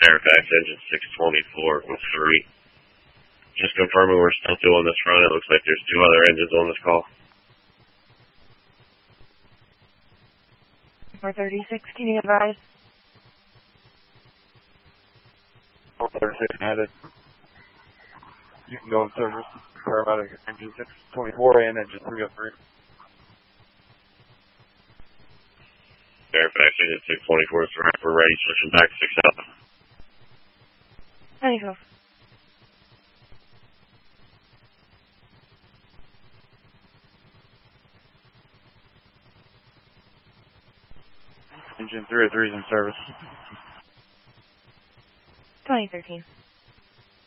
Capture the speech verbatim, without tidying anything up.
Fairfax, engine six twenty-four with three. Just confirming we're still doing this run. It looks like there's two other engines on this call. four thirty-six, can you advise? four thirty-six added. You can go in service. Paramedic engine six twenty-four and engine three oh three. Fairfax, engine six twenty-four is right. We're ready. Switching back to six Alpha. Thank you. Engine three oh three is in service. twenty thirteen.